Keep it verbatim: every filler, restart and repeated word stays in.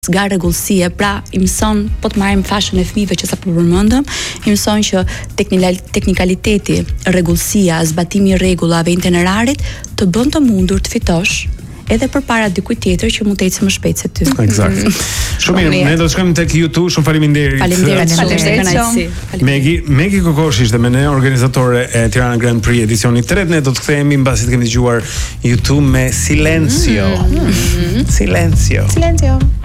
nga rregullësia, pra i mëson, po të marrim fashën e fëmijëve që sapo përmendëm, i mëson që teknikaliteti, rregullësia, zbatimi i rregullave, itinerarit të bën të mundur të fitosh edhe përpara dikujt tjetër që mund të ecë më shpejt se ty. Eksakt. Shumë mirë, ne do të shkojmë tek YouTube. Shumë faleminderit. Faleminderit shumë. Megi, Megi Kokosh ishte me ne, organizatore e Tirana Grand Prix edicioni tre. Ne do të kthehemi mbasi të kemi dëgjuar YouTube me Silencio. Mm-hmm. Silencio. Silencio.